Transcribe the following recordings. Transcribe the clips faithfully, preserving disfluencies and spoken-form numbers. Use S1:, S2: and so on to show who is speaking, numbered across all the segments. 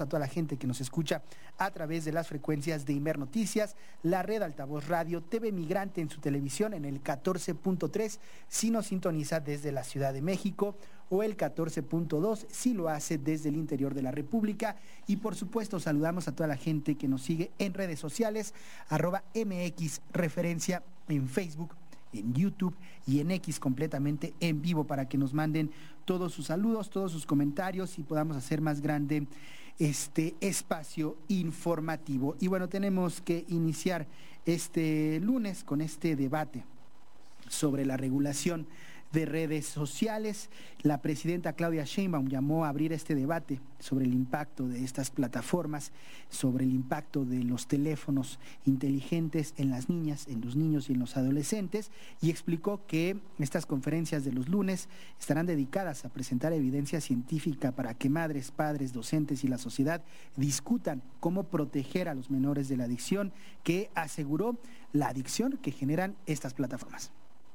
S1: a toda la gente que nos escucha a través de las frecuencias de Imer Noticias, la red Altavoz Radio, T V Migrante en su televisión en el catorce punto tres si nos sintoniza desde la Ciudad de México, o el catorce punto dos si lo hace desde el interior de la República. Y por supuesto saludamos a toda la gente que nos sigue en redes sociales, arroba M X Referencia en Facebook, en YouTube y en X completamente en vivo, para que nos manden todos sus saludos, todos sus comentarios y podamos hacer más grande este espacio informativo. Y bueno, tenemos que iniciar este lunes con este debate sobre la regulación de redes sociales. La presidenta Claudia Sheinbaum llamó a abrir este debate sobre el impacto de estas plataformas, sobre el impacto de los teléfonos inteligentes en las niñas, en los niños y en los adolescentes, y explicó que estas conferencias de los lunes estarán dedicadas a presentar evidencia científica para que madres, padres, docentes y la sociedad discutan cómo proteger a los menores de la adicción que aseguró la adicción que generan estas plataformas.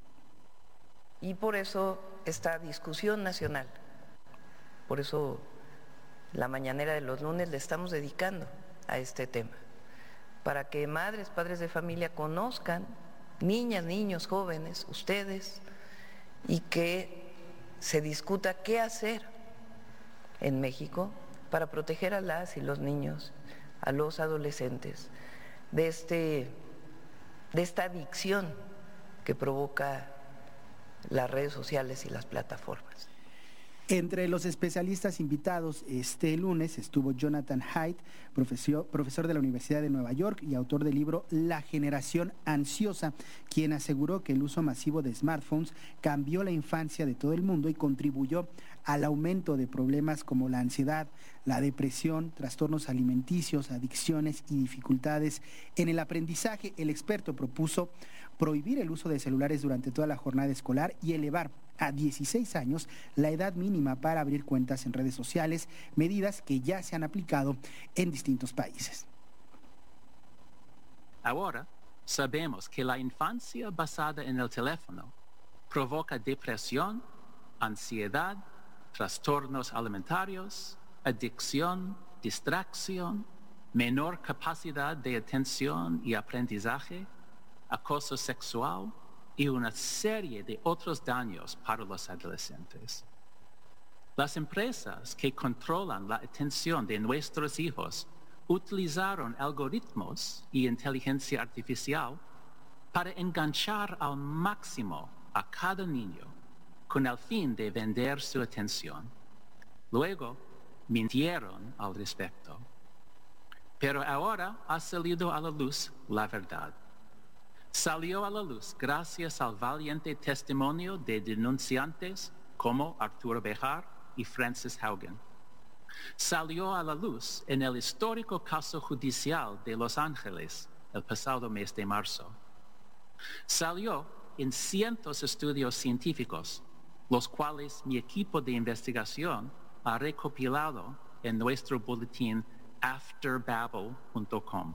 S2: Y por eso esta discusión nacional, por eso la mañanera de los lunes le estamos dedicando a este tema, para que madres, padres de familia conozcan, niñas, niños, jóvenes, ustedes, y que se discuta qué hacer en México para proteger a las y los niños, a los adolescentes, de, este, de esta adicción que provoca las redes sociales y las plataformas.
S1: Entre los especialistas invitados este lunes estuvo Jonathan Haidt, profesor, profesor de la Universidad de Nueva York y autor del libro La generación ansiosa, quien aseguró que el uso masivo de smartphones cambió la infancia de todo el mundo y contribuyó al aumento de problemas como la ansiedad, la depresión, trastornos alimenticios, adicciones y dificultades en el aprendizaje. El experto propuso prohibir el uso de celulares durante toda la jornada escolar y elevar a dieciséis años la edad mínima para abrir cuentas en redes sociales, medidas que ya se han aplicado en distintos países.
S3: Ahora sabemos que la infancia basada en el teléfono provoca depresión, ansiedad, trastornos alimentarios, adicción, distracción, menor capacidad de atención y aprendizaje, acoso sexual y una serie de otros daños para los adolescentes. Las empresas que controlan la atención de nuestros hijos utilizaron algoritmos y inteligencia artificial para enganchar al máximo a cada niño con el fin de vender su atención. Luego, mintieron al respecto. Pero ahora ha salido a la luz la verdad. Salió a la luz gracias al valiente testimonio de denunciantes como Arturo Bejar y Frances Haugen. Salió a la luz en el histórico caso judicial de Los Ángeles el pasado mes de marzo. Salió en cientos de estudios científicos, los cuales mi equipo de investigación ha recopilado en nuestro boletín after babel punto com.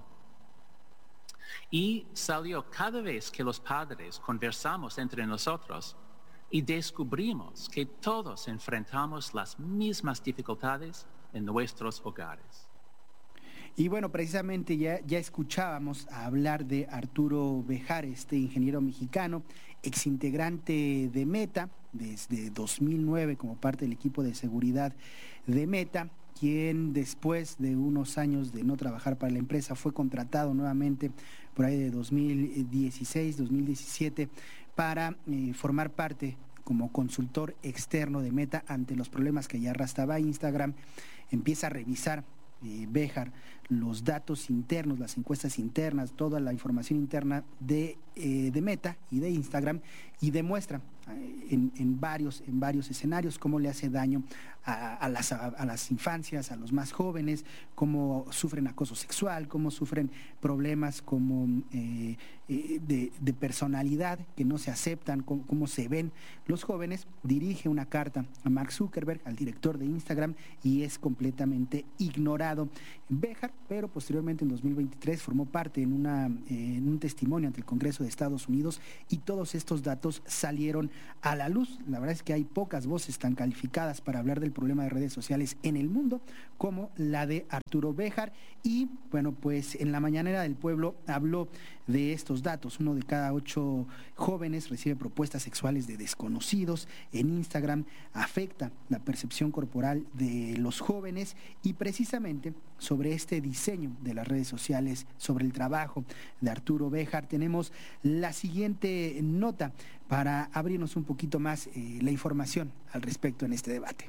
S3: Y salió cada vez que los padres conversamos entre nosotros y descubrimos que todos enfrentamos las mismas dificultades en nuestros hogares.
S1: Y bueno, precisamente ya, ya escuchábamos a hablar de Arturo Bejar, este ingeniero mexicano, exintegrante de Meta desde dos mil nueve como parte del equipo de seguridad de Meta, quien después de unos años de no trabajar para la empresa fue contratado nuevamente por ahí de dos mil dieciséis, dos mil diecisiete para eh, formar parte como consultor externo de Meta ante los problemas que ya arrastraba Instagram. Empieza a revisar eh, Bejar los datos internos, las encuestas internas, toda la información interna de, eh, de Meta y de Instagram, y demuestra eh, en, en, varios, en varios escenarios cómo le hace daño a, a, las, a, a las infancias, a los más jóvenes, cómo sufren acoso sexual, cómo sufren problemas como eh, eh, de, de personalidad que no se aceptan, cómo, cómo se ven los jóvenes. Dirige una carta a Mark Zuckerberg, al director de Instagram, y es completamente ignorado Bejar, pero posteriormente en dos mil veintitrés formó parte en, una, eh, en un testimonio ante el Congreso de Estados Unidos y todos estos datos salieron a la luz. La verdad es que hay pocas voces tan calificadas para hablar del problema de redes sociales en el mundo como la de Arturo Béjar. Y bueno, pues en la mañanera del pueblo habló de estos datos. Uno de cada ocho jóvenes recibe propuestas sexuales de desconocidos en Instagram. Afecta la percepción corporal de los jóvenes, y precisamente sobre este diseño de las redes sociales, sobre el trabajo de Arturo Béjar, tenemos la siguiente nota para abrirnos un poquito más eh, la información al respecto en este debate.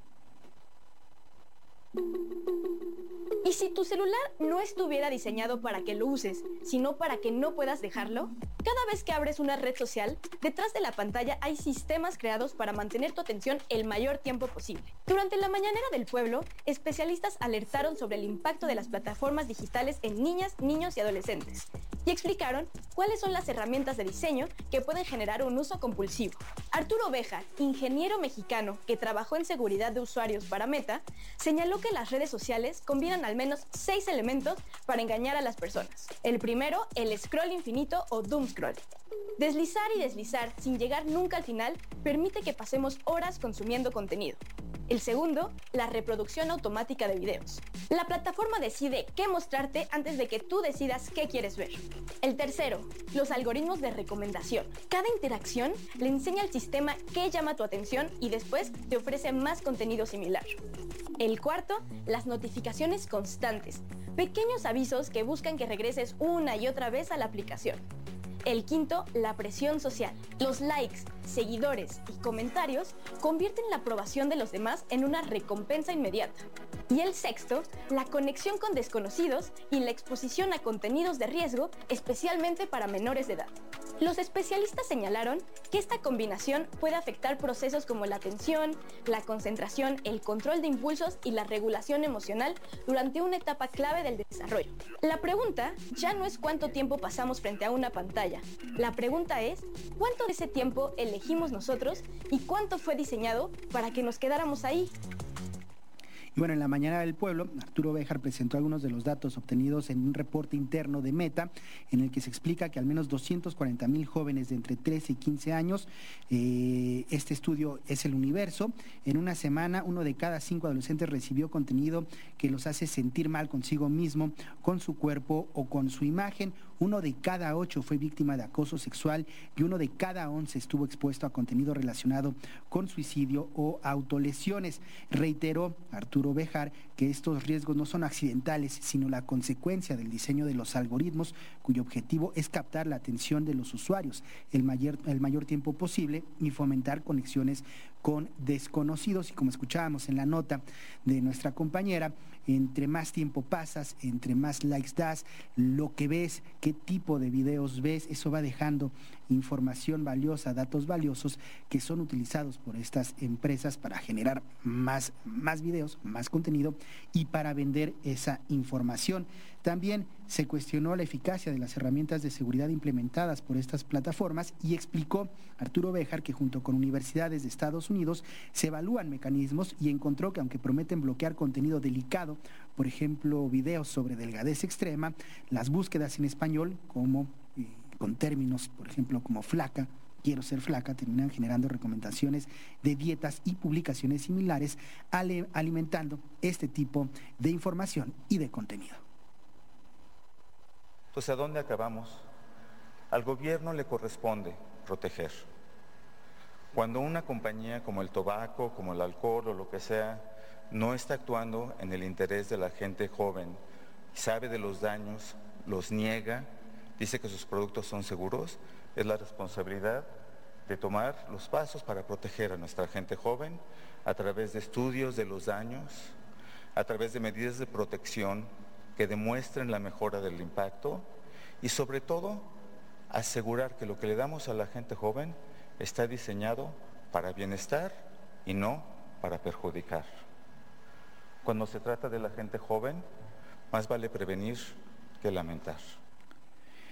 S4: ¿Y si tu celular no estuviera diseñado para que lo uses, sino para que no puedas dejarlo? Cada vez que abres una red social, detrás de la pantalla hay sistemas creados para mantener tu atención el mayor tiempo posible. Durante la mañanera del pueblo, especialistas alertaron sobre el impacto de las plataformas digitales en niñas, niños y adolescentes, y explicaron cuáles son las herramientas de diseño que pueden generar un uso compulsivo. Arturo Béjar, ingeniero mexicano que trabajó en seguridad de usuarios para Meta, señaló que las redes sociales combinan al menos seis elementos para engañar a las personas. El primero, el scroll infinito o doom scroll. Deslizar y deslizar sin llegar nunca al final permite que pasemos horas consumiendo contenido. El segundo, la reproducción automática de videos. La plataforma decide qué mostrarte antes de que tú decidas qué quieres ver. El tercero, los algoritmos de recomendación. Cada interacción le enseña al sistema qué llama tu atención y después te ofrece más contenido similar. El cuarto, las notificaciones constantes. Pequeños avisos que buscan que regreses una y otra vez a la aplicación. El quinto, la presión social. Los likes, seguidores y comentarios convierten la aprobación de los demás en una recompensa inmediata. Y el sexto, la conexión con desconocidos y la exposición a contenidos de riesgo, especialmente para menores de edad. Los especialistas señalaron que esta combinación puede afectar procesos como la atención, la concentración, el control de impulsos y la regulación emocional durante una etapa clave del desarrollo. La pregunta ya no es cuánto tiempo pasamos frente a una pantalla. La pregunta es cuánto de ese tiempo elegimos nosotros y cuánto fue diseñado para que nos quedáramos ahí.
S1: Y bueno, en la mañana del pueblo, Arturo Béjar presentó algunos de los datos obtenidos en un reporte interno de Meta, en el que se explica que al menos doscientos cuarenta mil jóvenes de entre trece y quince años, eh, este estudio es el universo, en una semana uno de cada cinco adolescentes recibió contenido que los hace sentir mal consigo mismo, con su cuerpo o con su imagen. Uno de cada ocho fue víctima de acoso sexual y uno de cada once estuvo expuesto a contenido relacionado con suicidio o autolesiones. Reiteró Arturo Béjar que estos riesgos no son accidentales, sino la consecuencia del diseño de los algoritmos, cuyo objetivo es captar la atención de los usuarios el mayor, el mayor tiempo posible y fomentar conexiones con desconocidos. Y como escuchábamos en la nota de nuestra compañera, entre más tiempo pasas, entre más likes das, lo que ves, qué tipo de videos ves, eso va dejando información valiosa, datos valiosos que son utilizados por estas empresas para generar más, más videos, más contenido y para vender esa información. También se cuestionó la eficacia de las herramientas de seguridad implementadas por estas plataformas y explicó Arturo Béjar que junto con universidades de Estados Unidos se evalúan mecanismos y encontró que aunque prometen bloquear contenido delicado, por ejemplo videos sobre delgadez extrema, las búsquedas en español como eh, con términos, por ejemplo, como flaca, quiero ser flaca, terminan generando recomendaciones de dietas y publicaciones similares, ale, alimentando este tipo de información y de contenido.
S5: Entonces, ¿a dónde acabamos? Al gobierno le corresponde proteger. Cuando una compañía como el tabaco, como el alcohol o lo que sea, no está actuando en el interés de la gente joven, sabe de los daños, los niega, dice que sus productos son seguros, es la responsabilidad de tomar los pasos para proteger a nuestra gente joven a través de estudios de los daños, a través de medidas de protección que demuestren la mejora del impacto y sobre todo asegurar que lo que le damos a la gente joven está diseñado para bienestar y no para perjudicar. Cuando se trata de la gente joven, más vale prevenir que lamentar.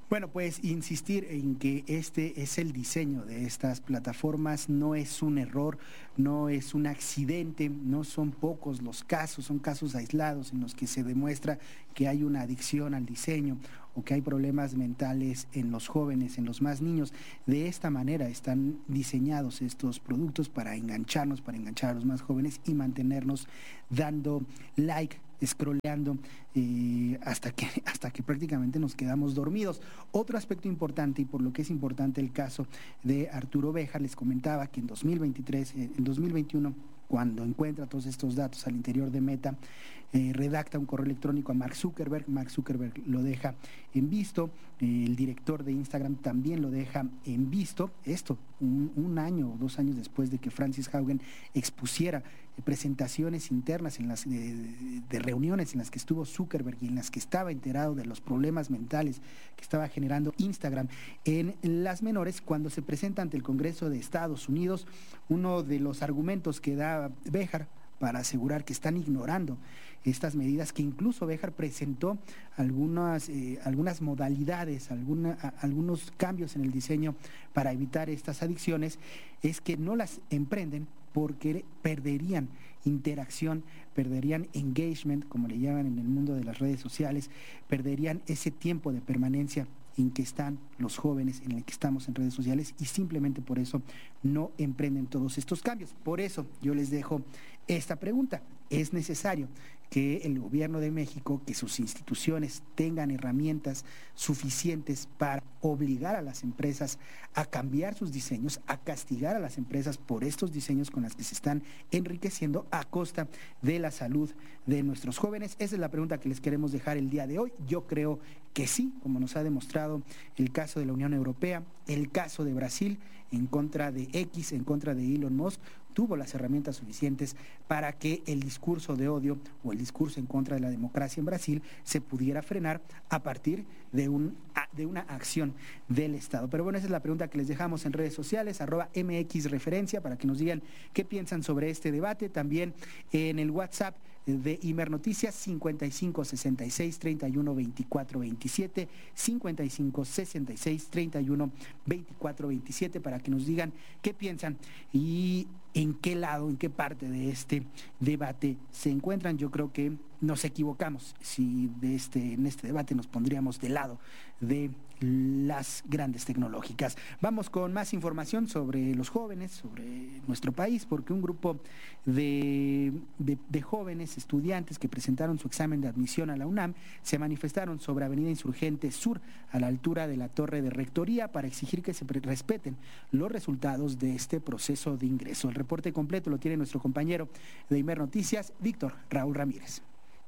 S1: Bueno, pues insistir en que este es el diseño de estas plataformas, no es un error, no es un accidente, no son pocos los casos, son casos aislados en los que se demuestra que hay una adicción al diseño o que hay problemas mentales en los jóvenes, en los más niños. De esta manera están diseñados estos productos para engancharnos, para enganchar a los más jóvenes y mantenernos dando like, scrolleando eh, hasta que hasta que prácticamente nos quedamos dormidos. Otro aspecto importante, y por lo que es importante el caso de Arturo Béjar, les comentaba que en dos mil veintitrés, eh, en dos mil veintiuno, cuando encuentra todos estos datos al interior de Meta, eh, redacta un correo electrónico a Mark Zuckerberg. Mark Zuckerberg lo deja en visto, eh, el director de Instagram también lo deja en visto. Esto un, un año o dos años después de que Frances Haugen expusiera eh, presentaciones internas en las de, de, de reuniones en las que estuvo Zuckerberg y en las que estaba enterado de los problemas mentales que estaba generando Instagram en las menores. Cuando se presenta ante el Congreso de Estados Unidos, uno de los argumentos que da Béjar para asegurar que están ignorando estas medidas, que incluso Béjar presentó algunas, eh, algunas modalidades, alguna, a, algunos cambios en el diseño para evitar estas adicciones, es que no las emprenden porque perderían interacción, perderían engagement, como le llaman en el mundo de las redes sociales, perderían ese tiempo de permanencia en que están los jóvenes, en el que estamos en redes sociales, y simplemente por eso no emprenden todos estos cambios. Por eso yo les dejo esta pregunta: ¿es necesario que el gobierno de México, que sus instituciones tengan herramientas suficientes para obligar a las empresas a cambiar sus diseños, a castigar a las empresas por estos diseños con las que se están enriqueciendo a costa de la salud de nuestros jóvenes? Esa es la pregunta que les queremos dejar el día de hoy. Yo creo que sí, como nos ha demostrado el caso de la Unión Europea, el caso de Brasil en contra de X, en contra de Elon Musk, tuvo las herramientas suficientes para que el discurso de odio o el discurso en contra de la democracia en Brasil se pudiera frenar a partir de, un, de una acción del Estado. Pero bueno, esa es la pregunta que les dejamos en redes sociales, arroba M X Referencia, para que nos digan qué piensan sobre este debate. También en el WhatsApp de Imer Noticias, cincuenta y cinco sesenta y seis treinta y uno veinticuatro veintisiete, cincuenta y cinco sesenta y seis treinta y uno veinticuatro veintisiete, para que nos digan qué piensan y en qué lado, en qué parte de este debate se encuentran. Yo creo que nos equivocamos si de este, en este debate nos pondríamos del lado de las grandes tecnológicas. Vamos con más información sobre los jóvenes, sobre nuestro país, porque un grupo de, de, de jóvenes estudiantes que presentaron su examen de admisión a la UNAM se manifestaron sobre Avenida Insurgente Sur, a la altura de la Torre de Rectoría, para exigir que se respeten los resultados de este proceso de ingreso. El reporte completo lo tiene nuestro compañero de Imer Noticias, Víctor Raúl Ramírez.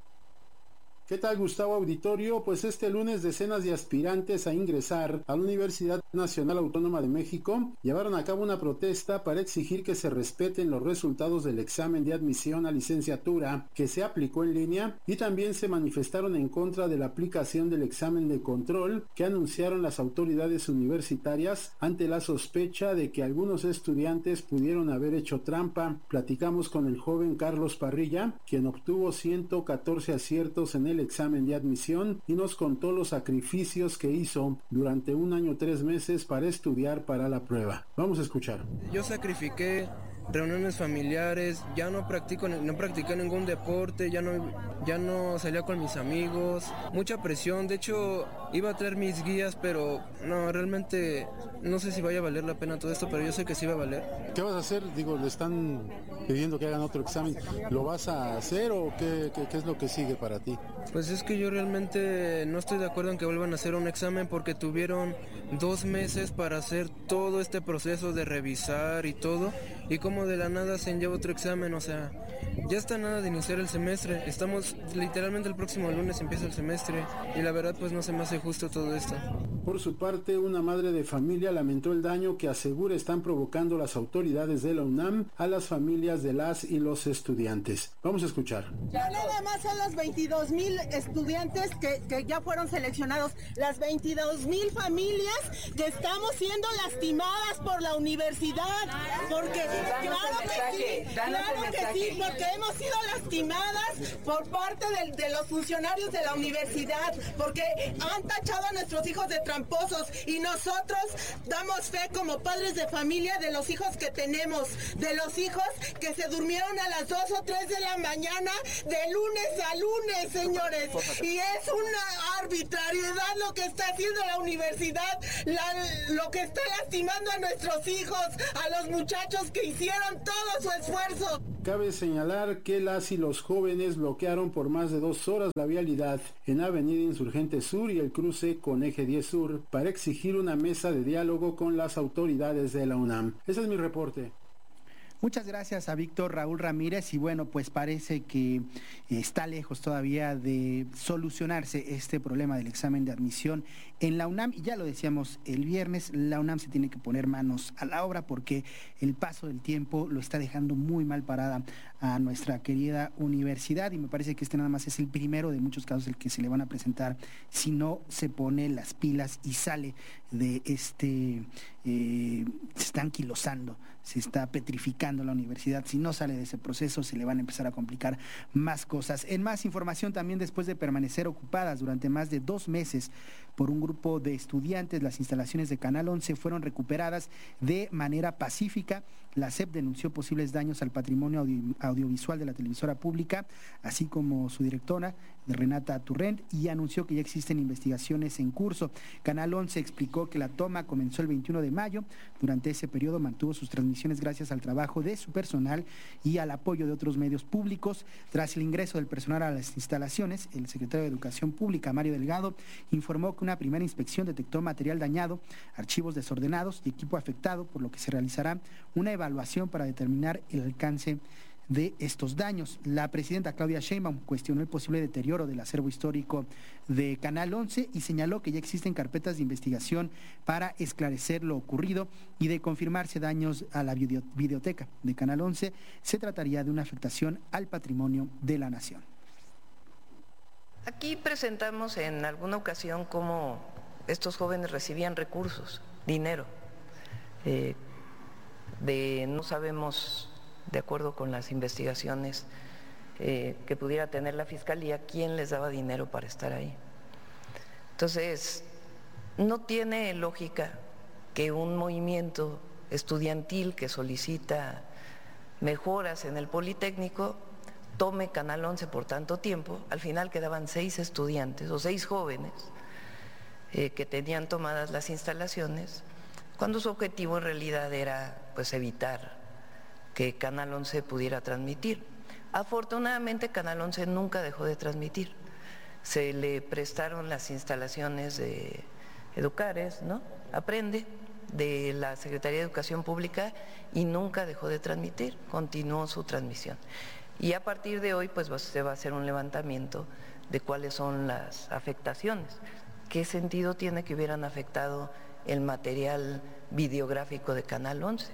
S6: ¿Qué tal, Gustavo Auditorio? Pues este lunes decenas de aspirantes a ingresar a la Universidad Nacional Autónoma de México llevaron a cabo una protesta para exigir que se respeten los resultados del examen de admisión a licenciatura que se aplicó en línea, y también se manifestaron en contra de la aplicación del examen de control que anunciaron las autoridades universitarias ante la sospecha de que algunos estudiantes pudieron haber hecho trampa. Platicamos con el joven Carlos Parrilla, quien obtuvo ciento catorce aciertos en el examen de admisión, y nos contó los sacrificios que hizo durante un año tres meses para estudiar para la prueba. Vamos a escuchar.
S7: Yo sacrifiqué reuniones familiares, ya no practico, no practiqué ningún deporte, ya no, ya no salía con mis amigos, mucha presión. De hecho iba a traer mis guías, pero no, realmente no sé si vaya a valer la pena todo esto, pero yo sé que sí va a valer.
S6: ¿Qué vas a hacer? Digo, le están pidiendo que hagan otro examen. ¿Lo vas a hacer o qué, qué, qué es lo que sigue para ti?
S7: Pues es que yo realmente no estoy de acuerdo en que vuelvan a hacer un examen, porque tuvieron dos meses para hacer todo este proceso de revisar y todo, y como de la nada se lleva otro examen. O sea, ya está nada de iniciar el semestre, estamos literalmente el próximo lunes empieza el semestre, y la verdad pues no se me hace justo todo esto.
S6: Por su parte, una madre de familia lamentó el daño que asegura están provocando las autoridades de la UNAM a las familias de las y los estudiantes. Vamos a escuchar.
S8: Ya nada más son los veintidós mil estudiantes que, que ya fueron seleccionados, las veintidós mil familias que estamos siendo lastimadas por la universidad, porque Claro que sí, claro que sí, porque hemos sido lastimadas por parte de, de los funcionarios de la universidad, porque han tachado a nuestros hijos de tramposos y nosotros damos fe como padres de familia de los hijos que tenemos, de los hijos que se durmieron a las dos o tres de la mañana de lunes a lunes, señores, y es una arbitrariedad lo que está haciendo la universidad, la, lo que está lastimando a nuestros hijos, a los muchachos que hicieron todo su esfuerzo.
S6: Cabe señalar que las y los jóvenes bloquearon por más de dos horas la vialidad en Avenida Insurgente Sur y el cruce con Eje diez Sur para exigir una mesa de diálogo con las autoridades de la UNAM. Ese es mi reporte.
S1: Muchas gracias a Víctor Raúl Ramírez y bueno, pues parece que está lejos todavía de solucionarse este problema del examen de admisión en la UNAM y ya lo decíamos el viernes, la UNAM se tiene que poner manos a la obra porque el paso del tiempo lo está dejando muy mal parada a nuestra querida universidad y me parece que este nada más es el primero de muchos casos el que se le van a presentar si no se pone las pilas y sale de este, eh, se está anquilosando, se está petrificando la universidad, si no sale de ese proceso se le van a empezar a complicar más cosas. En más información también después de permanecer ocupadas durante más de dos meses por un grupo de estudiantes, las instalaciones de Canal once fueron recuperadas de manera pacífica. La S E P denunció posibles daños al patrimonio audio, audiovisual de la televisora pública, así como su directora, Renata Turrent, y anunció que ya existen investigaciones en curso. Canal once explicó que la toma comenzó el veintiuno de mayo. Durante ese periodo mantuvo sus transmisiones gracias al trabajo de su personal y al apoyo de otros medios públicos. Tras el ingreso del personal a las instalaciones, el secretario de Educación Pública, Mario Delgado, informó que una primera inspección detectó material dañado, archivos desordenados y equipo afectado, por lo que se realizará una evaluación para determinar el alcance de estos daños. La presidenta Claudia Sheinbaum cuestionó el posible deterioro del acervo histórico de Canal once y señaló que ya existen carpetas de investigación para esclarecer lo ocurrido y de confirmarse daños a la videoteca de Canal once, se trataría de una afectación al patrimonio de la nación.
S2: Aquí presentamos en alguna ocasión cómo estos jóvenes recibían recursos, dinero, eh, de no sabemos, de acuerdo con las investigaciones eh, que pudiera tener la Fiscalía, quién les daba dinero para estar ahí. Entonces, no tiene lógica que un movimiento estudiantil que solicita mejoras en el Politécnico tome Canal once por tanto tiempo. Al final quedaban seis estudiantes o seis jóvenes eh, que tenían tomadas las instalaciones, cuando su objetivo en realidad era pues evitar que Canal once pudiera transmitir. Afortunadamente Canal once nunca dejó de transmitir. Se le prestaron las instalaciones de Educares, ¿no? Aprende, de la Secretaría de Educación Pública y nunca dejó de transmitir, continuó su transmisión. Y a partir de hoy pues se va a hacer un levantamiento de cuáles son las afectaciones. ¿Qué sentido tiene que hubieran afectado el material videográfico de Canal once?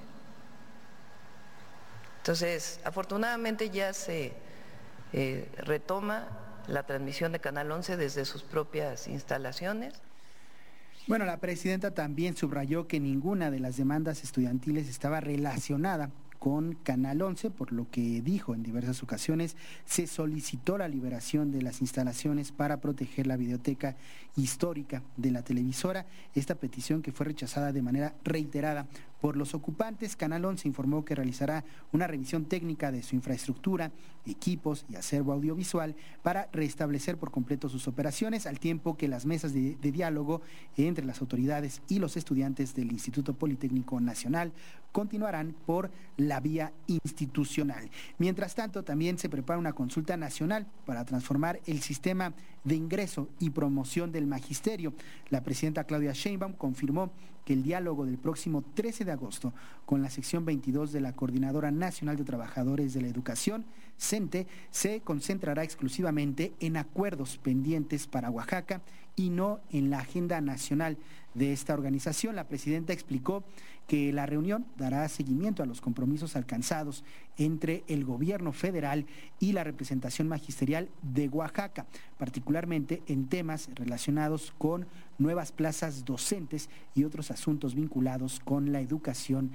S2: Entonces, afortunadamente ya se eh, retoma la transmisión de Canal once desde sus propias instalaciones.
S1: Bueno, la presidenta también subrayó que ninguna de las demandas estudiantiles estaba relacionada con Canal once, por lo que dijo en diversas ocasiones, se solicitó la liberación de las instalaciones para proteger la videoteca histórica de la televisora. Esta petición, que fue rechazada de manera reiterada por los ocupantes, Canal once informó que realizará una revisión técnica de su infraestructura, equipos y acervo audiovisual para restablecer por completo sus operaciones, al tiempo que las mesas de, de diálogo entre las autoridades y los estudiantes del Instituto Politécnico Nacional continuarán por la vía institucional. Mientras tanto, también se prepara una consulta nacional para transformar el sistema de ingreso y promoción del magisterio. La presidenta Claudia Sheinbaum confirmó que el diálogo del próximo trece de agosto con la sección veintidós de la Coordinadora Nacional de Trabajadores de la Educación, CENTE, se concentrará exclusivamente en acuerdos pendientes para Oaxaca y no en la agenda nacional de esta organización. La presidenta explicó que la reunión dará seguimiento a los compromisos alcanzados entre el gobierno federal y la representación magisterial de Oaxaca, particularmente en temas relacionados con nuevas plazas docentes y otros asuntos vinculados con la educación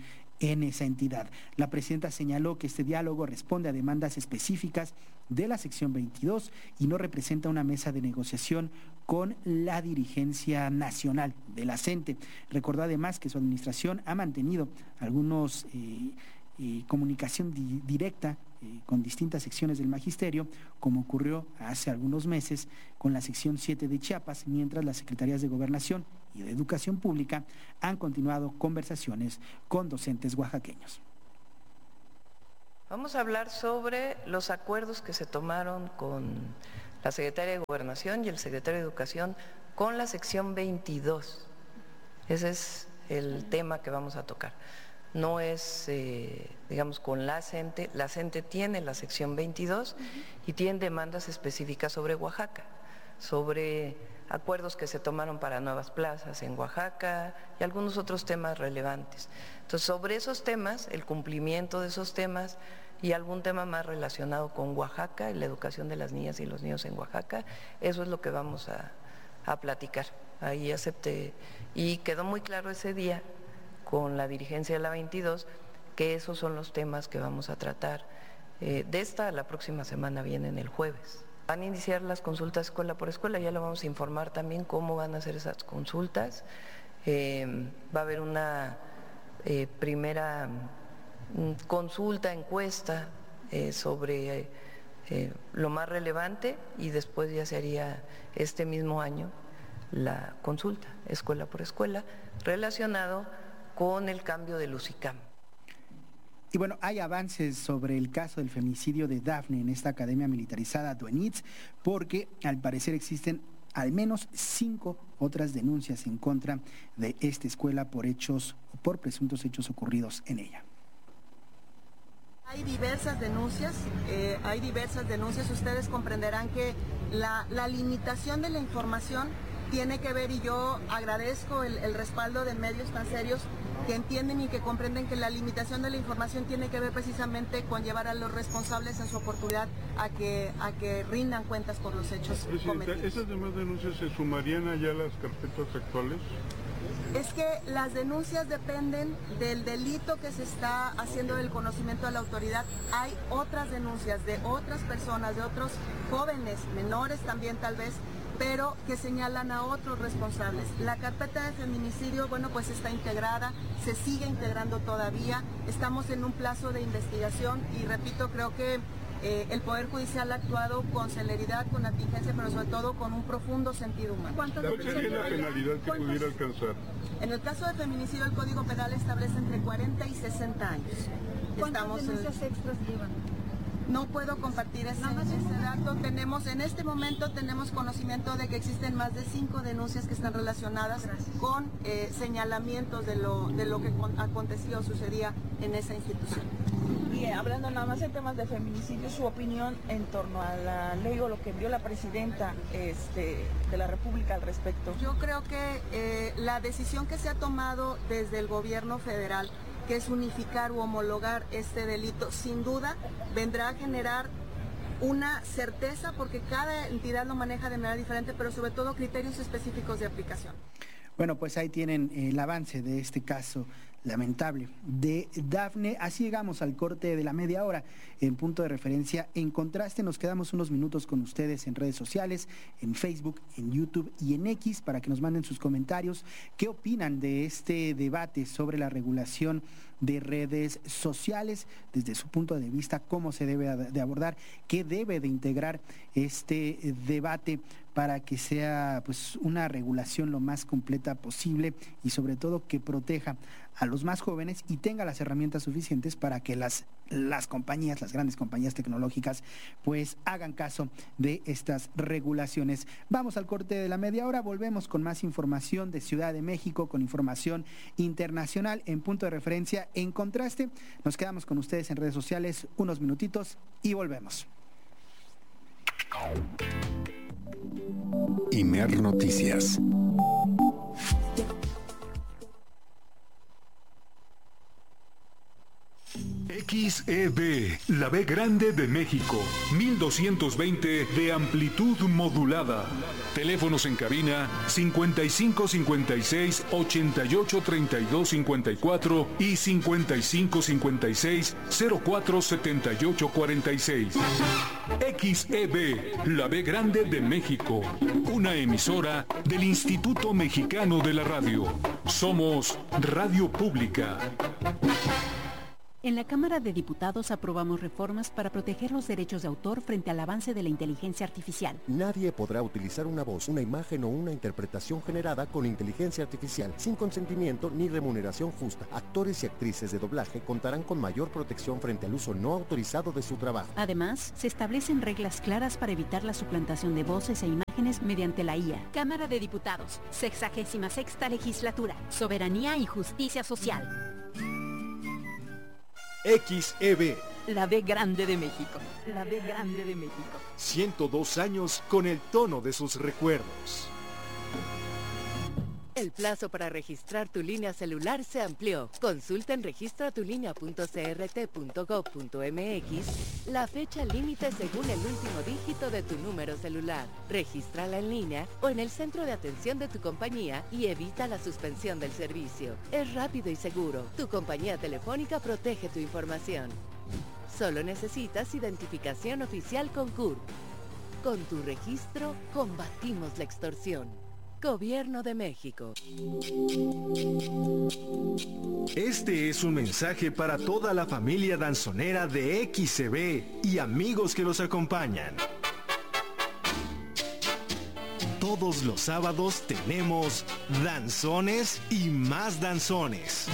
S1: en esa entidad. La presidenta señaló que este diálogo responde a demandas específicas de la sección veintidós y no representa una mesa de negociación con la dirigencia nacional de la CENTE. Recordó además que su administración ha mantenido algunos eh, eh, comunicación di- directa eh, con distintas secciones del magisterio, como ocurrió hace algunos meses con la sección siete de Chiapas, mientras las secretarías de Gobernación y de Educación Pública han continuado conversaciones con docentes oaxaqueños.
S2: Vamos a hablar sobre los acuerdos que se tomaron con la Secretaría de Gobernación y el Secretario de Educación con la sección veintidós. Ese es el tema que vamos a tocar. No es, eh, digamos, con la CENTE. La CENTE tiene la sección veintidós y tiene demandas específicas sobre Oaxaca, sobre acuerdos que se tomaron para nuevas plazas en Oaxaca y algunos otros temas relevantes. Entonces, sobre esos temas, el cumplimiento de esos temas y algún tema más relacionado con Oaxaca y la educación de las niñas y los niños en Oaxaca, eso es lo que vamos a, a platicar. Ahí acepté y quedó muy claro ese día con la dirigencia de la veintidós que esos son los temas que vamos a tratar. Eh, de esta a la próxima semana vienen el jueves. Van a iniciar las consultas escuela por escuela, ya lo vamos a informar también cómo van a hacer esas consultas. Eh, va a haber una eh, primera mm, consulta, encuesta eh, sobre eh, eh, lo más relevante y después ya se haría este mismo año la consulta escuela por escuela relacionado con el cambio del U S I C A M.
S1: Y bueno, hay avances sobre el caso del feminicidio de Dafne en esta academia militarizada Duenitz, porque al parecer existen al menos cinco otras denuncias en contra de esta escuela por hechos, por presuntos hechos ocurridos en ella.
S8: Hay diversas denuncias, eh, hay diversas denuncias. Ustedes comprenderán que la, la limitación de la información tiene que ver, y yo agradezco el, el respaldo de medios tan serios que entienden y que comprenden que la limitación de la información tiene que ver precisamente con llevar a los responsables en su oportunidad a que, a que rindan cuentas por los hechos cometidos.
S9: ¿Esas demás denuncias se sumarían allá a las carpetas actuales?
S8: Es que las denuncias dependen del delito que se está haciendo del conocimiento a la autoridad. Hay otras denuncias de otras personas, de otros jóvenes, menores también tal vez, pero que señalan a otros responsables. La carpeta de feminicidio, bueno, pues está integrada, se sigue integrando todavía, estamos en un plazo de investigación y repito, creo que eh, el Poder Judicial ha actuado con celeridad, con atingencia, pero sobre todo con un profundo sentido humano.
S9: ¿Cuál sería la penalidad que pudiera alcanzar?
S8: En el caso de feminicidio, el Código Penal establece entre cuarenta y sesenta años.
S10: ¿Cuántas denuncias en... extras llevan?
S8: No puedo compartir ese, ese dato. Tenemos, en este momento tenemos conocimiento de que existen más de cinco denuncias que están relacionadas Gracias. con eh, señalamientos de lo, de lo que aconteció o sucedía en esa institución.
S10: Y eh, hablando nada más en temas de feminicidio, su opinión en torno a la ley o lo que envió la presidenta este, de la República al respecto.
S8: Yo creo que eh, la decisión que se ha tomado desde el gobierno federal, que es unificar u homologar este delito, sin duda vendrá a generar una certeza, porque cada entidad lo maneja de manera diferente, pero sobre todo criterios específicos de aplicación.
S1: Bueno, pues ahí tienen el avance de este caso lamentable de Dafne. Así llegamos al corte de la media hora en Punto de Referencia. En Contraste, nos quedamos unos minutos con ustedes en redes sociales, en Facebook, en YouTube y en X, para que nos manden sus comentarios. ¿Qué opinan de este debate sobre la regulación de redes sociales desde su punto de vista? ¿Cómo se debe de abordar? ¿Qué debe de integrar este debate para que sea pues una regulación lo más completa posible y sobre todo que proteja a los más jóvenes y tenga las herramientas suficientes para que las, las compañías, las grandes compañías tecnológicas, pues hagan caso de estas regulaciones? Vamos al corte de la media hora, volvemos con más información de Ciudad de México, con información internacional en Punto de Referencia en Contraste. Nos quedamos con ustedes en redes sociales unos minutitos y volvemos.
S11: Imer Noticias. X E B, la B grande de México, mil doscientos veinte de amplitud modulada. Teléfonos en cabina cincuenta y cinco cincuenta y seis ochenta y ocho treinta y dos cincuenta y cuatro y cincuenta y cinco cincuenta y seis cero cuatro setenta y ocho cuarenta y seis. X E B, la B grande de México, una emisora del Instituto Mexicano de la Radio. Somos Radio Pública.
S12: En la Cámara de Diputados aprobamos reformas para proteger los derechos de autor frente al avance de la inteligencia artificial.
S13: Nadie podrá utilizar una voz, una imagen o una interpretación generada con inteligencia artificial sin consentimiento ni remuneración justa. Actores y actrices de doblaje contarán con mayor protección frente al uso no autorizado de su trabajo.
S12: Además, se establecen reglas claras para evitar la suplantación de voces e imágenes mediante la I A.
S14: Cámara de Diputados, sexagésima sexta legislatura, soberanía y justicia social.
S15: X E B,
S14: la B grande de México, la B grande de México.
S15: ciento dos años con el tono de sus recuerdos.
S16: El plazo para registrar tu línea celular se amplió. Consulta en registratulinea punto c r t punto gov punto m x la fecha límite según el último dígito de tu número celular. Regístrala en línea o en el centro de atención de tu compañía y evita la suspensión del servicio. Es rápido y seguro. Tu compañía telefónica protege tu información. Solo necesitas identificación oficial con C U R. Con tu registro, combatimos la extorsión. Gobierno de México.
S15: Este es un mensaje para toda la familia danzonera de X E B y amigos que los acompañan. Todos los sábados tenemos danzones y más danzones.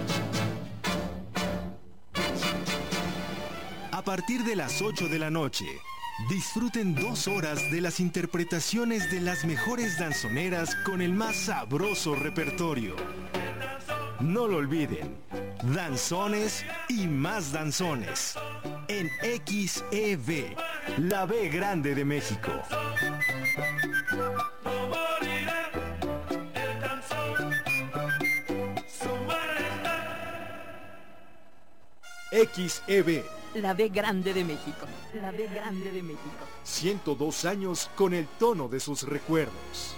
S15: A partir de las ocho de la noche, disfruten dos horas de las interpretaciones de las mejores danzoneras con el más sabroso repertorio. No lo olviden, danzones y más danzones. En X E B, la B grande de México. X E B,
S14: la B grande de México, la B grande de México.
S15: ciento dos años con el tono de sus recuerdos.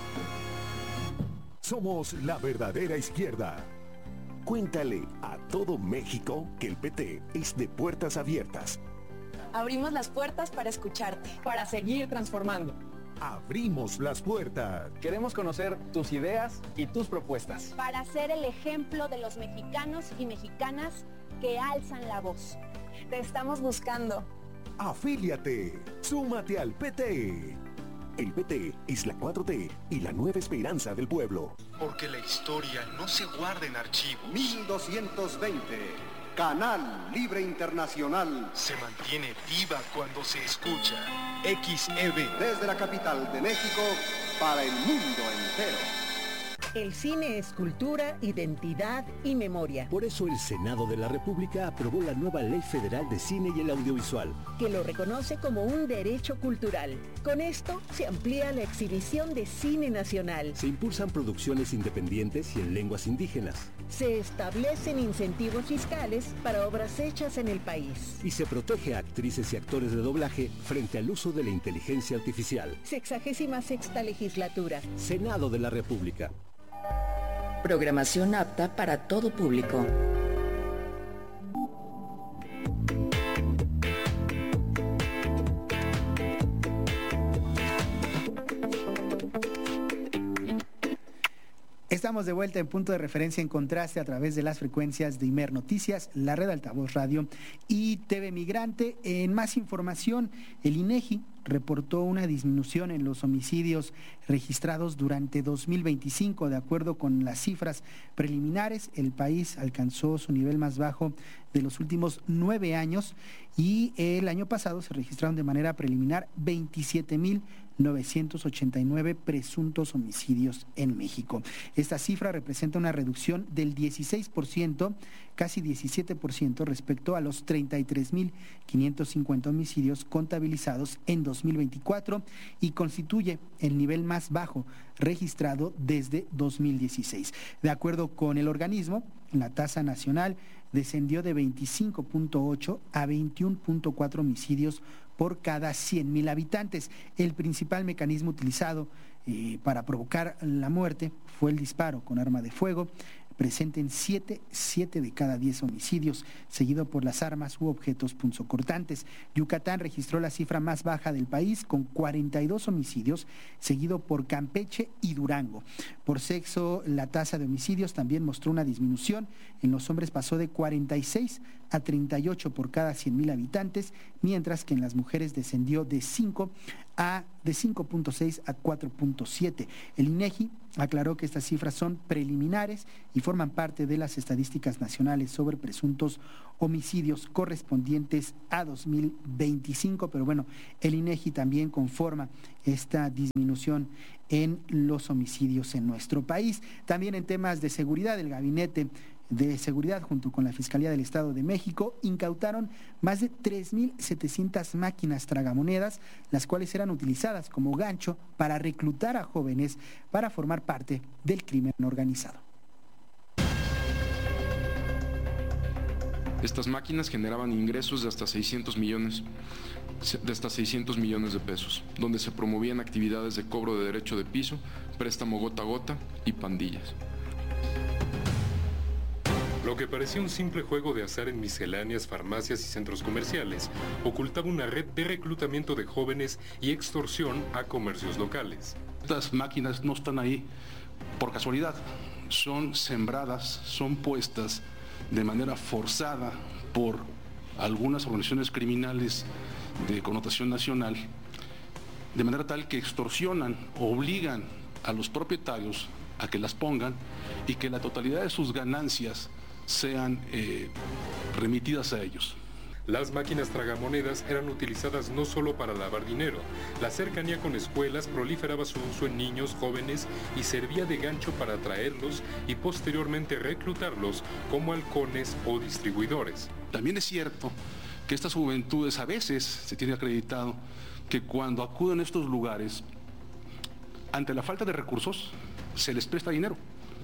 S17: Somos la verdadera izquierda. Cuéntale a todo México que el P T es de puertas abiertas.
S4: Abrimos las puertas para escucharte, para seguir transformando.
S17: Abrimos las puertas.
S18: Queremos conocer tus ideas y tus propuestas.
S19: Para ser el ejemplo de los mexicanos y mexicanas que alzan la voz.
S4: Te estamos buscando.
S17: Afíliate. Súmate al P T. El P T es la cuatro T y la nueva esperanza del pueblo.
S20: Porque la historia no se guarda en archivos.
S21: mil doscientos veinte. Canal Libre Internacional.
S20: Se mantiene viva cuando se escucha. X E B.
S21: Desde la capital de México para el mundo entero.
S22: El cine es cultura, identidad y memoria.
S23: Por eso el Senado de la República aprobó la nueva Ley Federal de Cine y el Audiovisual,
S22: que lo reconoce como un derecho cultural. Con esto se amplía la exhibición de cine nacional.
S23: Se impulsan producciones independientes y en lenguas indígenas.
S22: Se establecen incentivos fiscales para obras hechas en el país.
S23: Y se protege a actrices y actores de doblaje frente al uso de la inteligencia artificial.
S22: Sexagésima sexta legislatura.
S23: Senado de la República.
S16: Programación apta para todo público.
S1: Estamos de vuelta en Punto de Referencia en Contraste a través de las frecuencias de Imer Noticias, la red Altavoz Radio y T V Migrante. En más información, el INEGI reportó una disminución en los homicidios registrados durante dos mil veinticinco. De acuerdo con las cifras preliminares, el país alcanzó su nivel más bajo de los últimos nueve años y el año pasado se registraron de manera preliminar veintisiete mil novecientos ochenta y nueve presuntos homicidios en México. Esta cifra representa una reducción del dieciséis por ciento, casi diecisiete por ciento respecto a los treinta y tres mil quinientos cincuenta homicidios contabilizados en dos mil veinticuatro y constituye el nivel más bajo registrado desde dos mil dieciséis. De acuerdo con el organismo, la tasa nacional descendió de veinticinco punto ocho a veintiuno punto cuatro homicidios por cada cien mil habitantes. El principal mecanismo utilizado eh, para provocar la muerte fue el disparo con arma de fuego, presente en siete, siete de cada diez homicidios, seguido por las armas u objetos punzocortantes. Yucatán registró la cifra más baja del país, con cuarenta y dos homicidios, seguido por Campeche y Durango. Por sexo, la tasa de homicidios también mostró una disminución. En los hombres pasó de cuarenta y seis a treinta y ocho por cada cien mil habitantes, mientras que en las mujeres descendió de cinco a de cinco punto seis a cuatro punto siete. El INEGI aclaró que estas cifras son preliminares y forman parte de las estadísticas nacionales sobre presuntos homicidios correspondientes a dos mil veinticinco, pero bueno, el INEGI también conforma esta disminución en los homicidios en nuestro país. También en temas de seguridad, el Gabinete de Seguridad, junto con la Fiscalía del Estado de México, incautaron más de tres mil setecientas máquinas tragamonedas, las cuales eran utilizadas como gancho para reclutar a jóvenes para formar parte del crimen organizado.
S3: Estas máquinas generaban ingresos de hasta seiscientos millones, de hasta seiscientos millones de pesos, donde se promovían actividades de cobro de derecho de piso, préstamo gota a gota y pandillas.
S5: Lo que parecía un simple juego de azar en misceláneas, farmacias y centros comerciales, ocultaba una red de reclutamiento de jóvenes y extorsión a comercios locales.
S7: Estas máquinas no están ahí por casualidad, son sembradas, son puestas de manera forzada por algunas organizaciones criminales de connotación nacional, de manera tal que extorsionan, obligan a los propietarios a que las pongan y que la totalidad de sus ganancias sean eh, remitidas a ellos.
S5: Las máquinas tragamonedas eran utilizadas no solo para lavar dinero. La cercanía con escuelas proliferaba su uso en niños, jóvenes y servía de gancho para atraerlos y posteriormente reclutarlos como halcones o distribuidores.
S7: También es cierto que estas juventudes a veces se tiene acreditado que cuando acuden a estos lugares, ante la falta de recursos, se les presta dinero.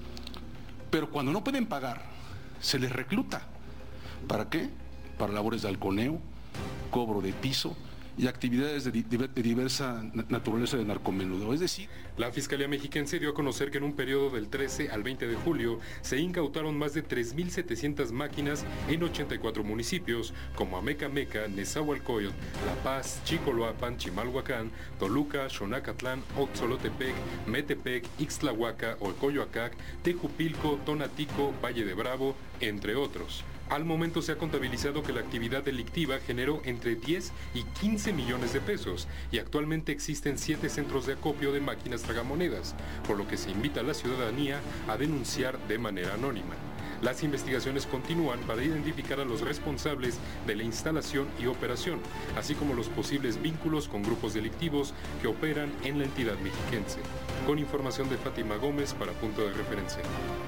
S7: Pero cuando no pueden pagar, se les recluta. ¿Para qué? Para labores de halconeo, cobro de piso y actividades de, de diversa naturaleza de narcomenudeo. Es decir,
S5: la Fiscalía Mexiquense dio a conocer que en un periodo del trece al veinte de julio se incautaron más de tres mil setecientas máquinas en ochenta y cuatro municipios como Amecameca, Nezahualcóyotl, La Paz, Chicoloapan, Chimalhuacán, Toluca, Xonacatlán, Oxolotepec, Metepec, Ixtlahuaca, Olcoyoacac, Tejupilco, Tonatico, Valle de Bravo, entre otros. Al momento se ha contabilizado que la actividad delictiva generó entre diez y quince millones de pesos y actualmente existen siete centros de acopio de máquinas tragamonedas, por lo que se invita a la ciudadanía a denunciar de manera anónima. Las investigaciones continúan para identificar a los responsables de la instalación y operación, así como los posibles vínculos con grupos delictivos que operan en la entidad mexiquense. Con información de Fátima Gómez para Punto de Referencia.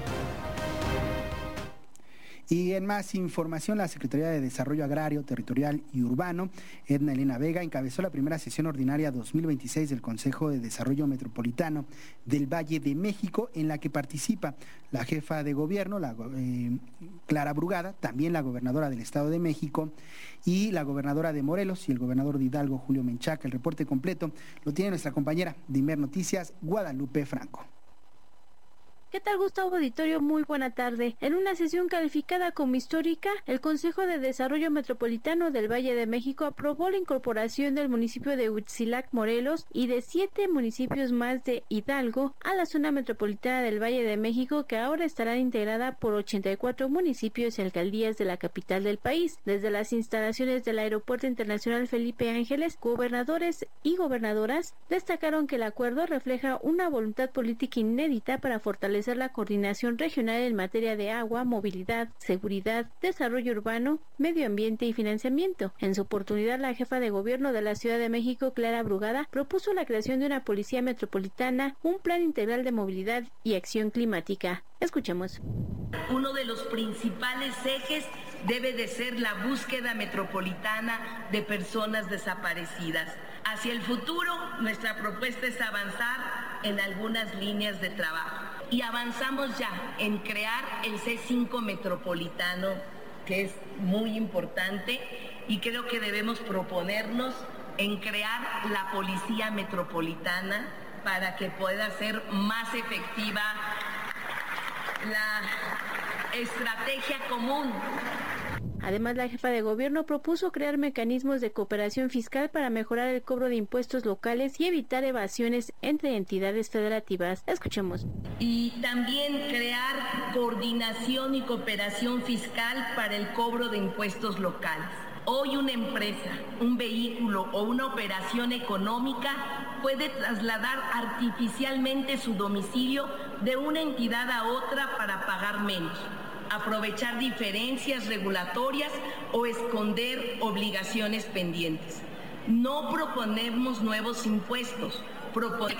S1: Y en más información, la Secretaría de Desarrollo Agrario, Territorial y Urbano, Edna Elena Vega, encabezó la primera sesión ordinaria dos mil veintiséis del Consejo de Desarrollo Metropolitano del Valle de México, en la que participa la jefa de gobierno, la, eh, Clara Brugada, también la gobernadora del Estado de México y la gobernadora de Morelos y el gobernador de Hidalgo, Julio Menchaca. El reporte completo lo tiene nuestra compañera de Imer Noticias, Guadalupe Franco.
S24: ¿Qué tal, Gustavo Auditorio? Muy buena tarde. En una sesión calificada como histórica, el Consejo de Desarrollo Metropolitano del Valle de México aprobó la incorporación del municipio de Huitzilac, Morelos, y de siete municipios más de Hidalgo a la zona metropolitana del Valle de México, que ahora estará integrada por ochenta y cuatro municipios y alcaldías de la capital del país. Desde las instalaciones del Aeropuerto Internacional Felipe Ángeles, gobernadores y gobernadoras destacaron que el acuerdo refleja una voluntad política inédita para fortalecer la coordinación regional en materia de agua, movilidad, seguridad, desarrollo urbano, medio ambiente y financiamiento. En su oportunidad, la jefa de gobierno de la Ciudad de México, Clara Brugada, propuso la creación de una policía metropolitana, un plan integral de movilidad y acción climática. Escuchemos.
S25: Uno de los principales ejes debe de ser la búsqueda metropolitana de personas desaparecidas. Hacia el futuro, nuestra propuesta es avanzar en algunas líneas de trabajo. Y avanzamos ya en crear el C cinco metropolitano que es muy importante, y creo que debemos proponernos en crear la Policía Metropolitana para que pueda ser más efectiva la estrategia común.
S24: Además, la jefa de gobierno propuso crear mecanismos de cooperación fiscal para mejorar el cobro de impuestos locales y evitar evasiones entre entidades federativas. Escuchemos.
S25: Y también crear coordinación y cooperación fiscal para el cobro de impuestos locales. Hoy una empresa, un vehículo o una operación económica puede trasladar artificialmente su domicilio de una entidad a otra para pagar menos, aprovechar diferencias regulatorias o esconder obligaciones pendientes. No proponemos nuevos impuestos, proponemos